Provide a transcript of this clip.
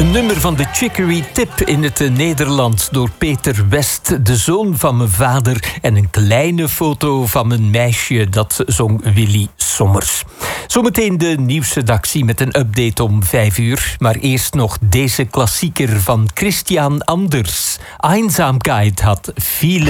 Een nummer van de Chicory Tip in het Nederlands door Peter West, de zoon van mijn vader. En een kleine foto van mijn meisje, dat zong Willy Sommers. Zometeen de nieuwsredactie met een update om 5:00. Maar eerst nog deze klassieker van Christian Anders. Einsamkeit had viele